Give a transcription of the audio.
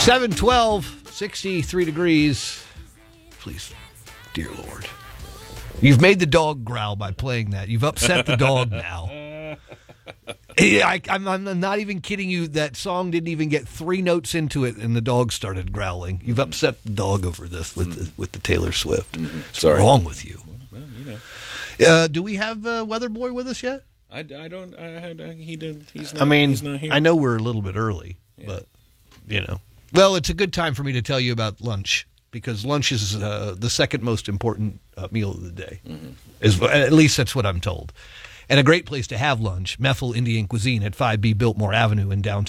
7:12, 63 degrees. Please, dear Lord. You've made the dog growl by playing that. You've upset the dog now. I'm not even kidding you. That song didn't even get 3 notes into it, and the dog started growling. You've upset the dog over this with the Taylor Swift. What's wrong with you? Well, you know. Do we have Weather Boy with us yet? I don't. He did. He's not. I mean, he's not here. I know we're a little bit early, but you know. Well, it's a good time for me to tell you about lunch, because lunch is the second most important meal of the day. At least that's what I'm told. And a great place to have lunch, Methel Indian Cuisine at 5B Biltmore Avenue in downtown